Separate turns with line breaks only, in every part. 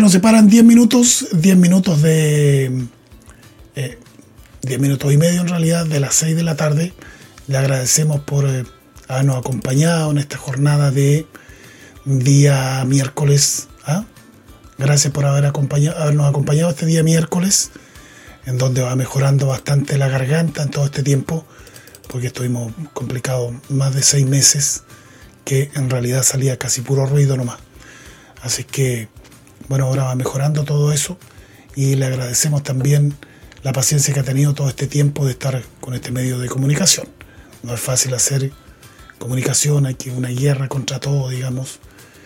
Nos separan 10 minutos, 10 minutos de... 10 minutos y medio en realidad de las 6 de la tarde. Le agradecemos por habernos acompañado en esta jornada de día miércoles. Gracias por habernos acompañado este día miércoles, en donde va mejorando bastante la garganta en todo este tiempo, porque estuvimos complicados más de 6 meses, que en realidad salía casi puro ruido nomás. Así que, bueno, ahora va mejorando todo eso, y le agradecemos también la paciencia que ha tenido todo este tiempo de estar con este medio de comunicación. No es fácil hacer comunicación, hay que una guerra contra todo, digamos,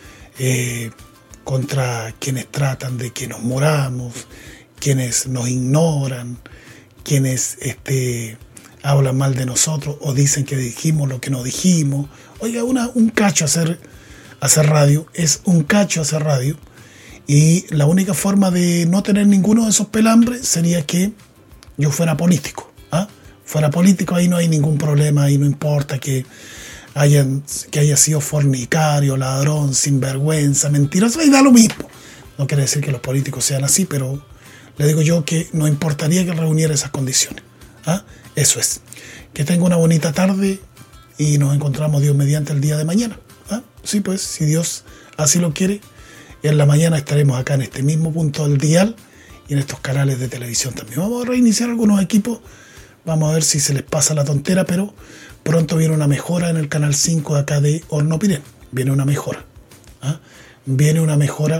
contra quienes tratan de que nos moramos, quienes nos ignoran, quienes hablan mal de nosotros o dicen que dijimos lo que no dijimos. Oiga, un cacho hacer radio, es un cacho hacer radio, y la única forma de no tener ninguno de esos pelambres sería que yo fuera político. Fuera político, ahí no hay ningún problema, ahí no importa que haya sido fornicario, ladrón, sinvergüenza, mentiroso, ahí da lo mismo. No quiere decir que los políticos sean así, pero le digo yo que no importaría que reuniera esas condiciones. Eso es. Que tenga una bonita tarde y nos encontramos, Dios mediante, el día de mañana. Sí, pues, si Dios así lo quiere, en la mañana estaremos acá en este mismo punto del dial y en estos canales de televisión también. Vamos a reiniciar algunos equipos, vamos a ver si se les pasa la tontera, pero pronto viene una mejora en el canal 5 de acá de Hornopirén. Viene una mejora. Viene una mejora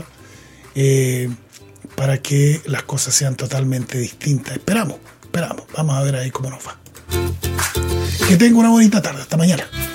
para que las cosas sean totalmente distintas. Esperamos. Vamos a ver ahí cómo nos va. Que tenga una bonita tarde. Hasta mañana.